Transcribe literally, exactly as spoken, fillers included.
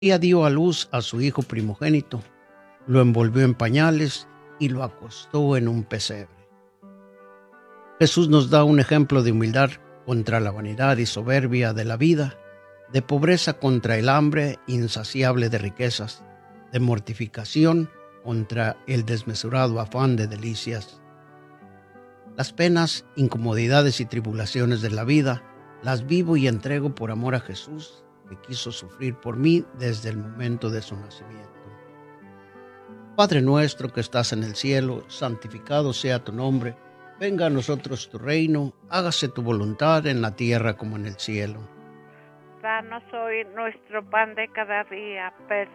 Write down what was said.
Ella dio a luz a su hijo primogénito, lo envolvió en pañales y lo acostó en un pesebre. Jesús nos da un ejemplo de humildad contra la vanidad y soberbia de la vida, de pobreza contra el hambre insaciable de riquezas, de mortificación contra el desmesurado afán de delicias. Las penas, incomodidades y tribulaciones de la vida las vivo y entrego por amor a Jesús, que quiso sufrir por mí desde el momento de su nacimiento. Padre nuestro que estás en el cielo, santificado sea tu nombre. Venga a nosotros tu reino, hágase tu voluntad en la tierra como en el cielo. Danos hoy nuestro pan de cada día, perdón